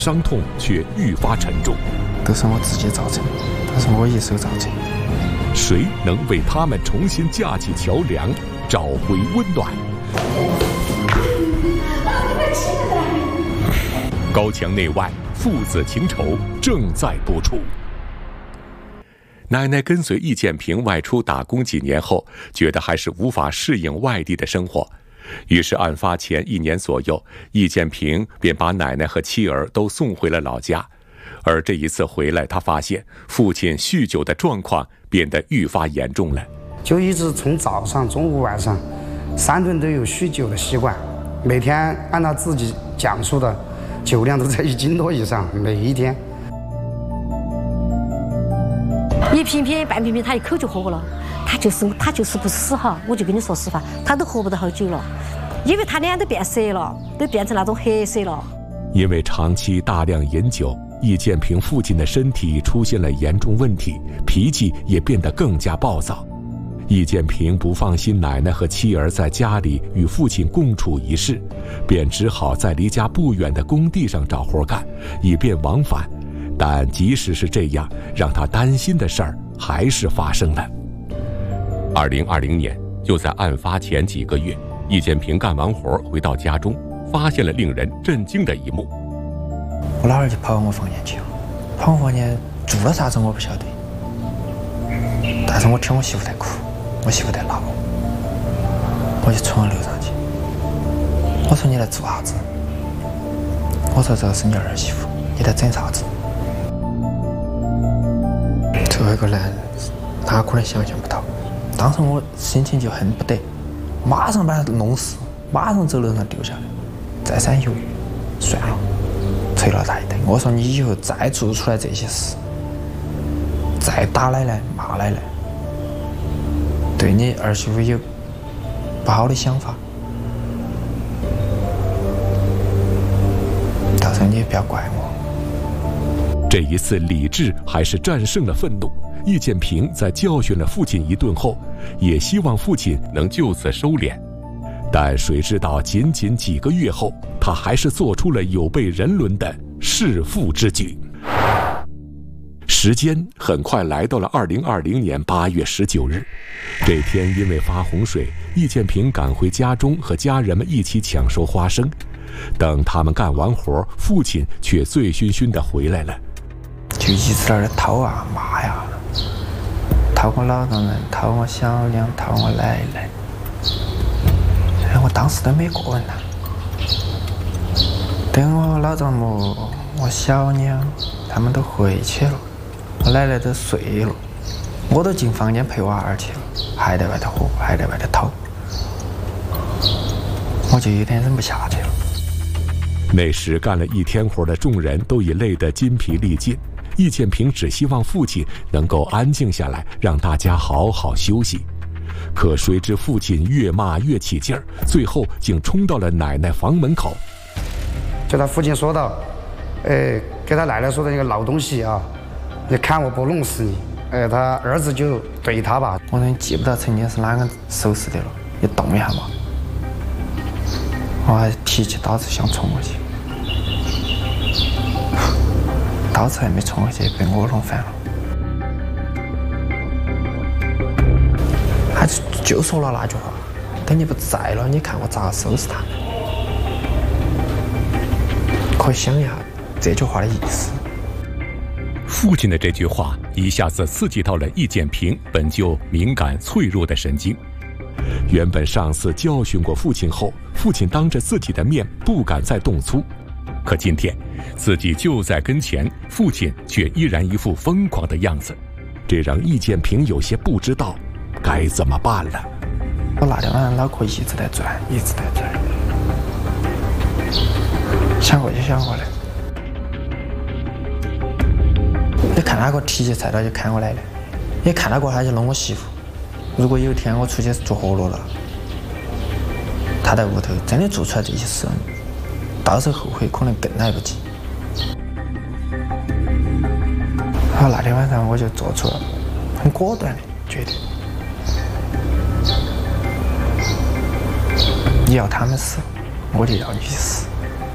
伤痛却愈发沉重。 都是我自己造成的，都是我一手造成的。 谁能为他们重新架起桥梁，找回温暖？高墙内外，父子情仇正在播出。奶奶跟随易建平外出打工几年后，觉得还是无法适应外地的生活，于是案发前1年左右，易建平便把奶奶和妻儿都送回了老家。而这一次回来，他发现父亲酗酒的状况变得愈发严重了， 就一直从早上、中午、晚上3顿都有酗酒的习惯，每天按他自己讲述的酒量都在1斤多以上，每一天。 1瓶瓶、半瓶瓶，他一口就喝过了。他就是不死哈，我就跟你说实话，他都活不到好久了，因为他脸都变色了，都变成那种黑色了。 因为长期大量饮酒，易建平父亲的身体出现了严重问题，脾气也变得更加暴躁。易建平不放心奶奶和妻儿在家里与父亲共处一室，便只好在离家不远的工地上找活干，以便往返。但即使是这样，让他担心的事儿还是发生了。2020年，就在案发前几个月，易建平干完活回到家中，发现了令人震惊的一幕。 我老儿就跑我房间去了，跑我房间做了啥子我不晓得，但是我听我媳妇在哭，我媳妇在闹，我就冲了楼上去。我说你来做啥子？我说这是你儿媳妇，你在整啥子？作为一个男人，哪可能想象不到？当时我心情就恨不得马上把他弄死，马上走楼上丢下来，再三犹豫，算了，捶了他一顿。我说你以后再做出来这些事，再打奶奶骂奶奶，对你儿媳妇有不好的想法，到时候你也不要怪我。 这一次理智还是战胜了愤怒。易建平在教训了父亲一顿后，也希望父亲能就此收敛。但谁知道仅仅几个月后，他还是做出了有悖人伦的弑父之举。时间很快来到了2020年8月19日，这天因为发洪水，易建平赶回家中和家人们一起抢收花生。等他们干完活，父亲却醉醺醺地回来了， 就一直在那讨啊骂呀，讨我老丈人，讨我小娘，讨我奶奶。我当时都没过问他。等我老丈母、我小娘他们都回去了，我奶奶都睡了，我都进房间陪娃儿去了，还在外头喝，还在外头讨，我就有点忍不下去了。 那时干了一天活的众人都已累得筋疲力尽，易建平只希望父亲能够安静下来，让大家好好休息。可谁知父亲越骂越起劲儿，最后竟冲到了奶奶房门口。 就他父亲说道：“给他奶奶说的那个老东西啊，你看我不弄死你！”他儿子就怼他吧。 我说你记不到曾经是哪个收拾的了，你动一下嘛。我还提起刀子想冲过去，刀子还没冲过去，被我弄翻了。他就说了那句话：“等你不在了，你看我咋收拾他。”可以想一下这句话的意思。 父亲的这句话一下子刺激到了易建平本就敏感脆弱的神经。原本上次教训过父亲后，父亲当着自己的面不敢再动粗，可今天自己就在跟前，父亲却依然一副疯狂的样子，这让易建平有些不知道该怎么办了。 我那天晚上脑壳一直在转，一直在转，想过去想过来。你看那个提起菜刀就看我奶奶，你看那个他就弄我媳妇。如果有一天我出去做活络了，他在屋头真的做出来这些事，到时候后悔可能更来不及。然后那天晚上我就做出了很果断的决定，你要他们死，我就要你死。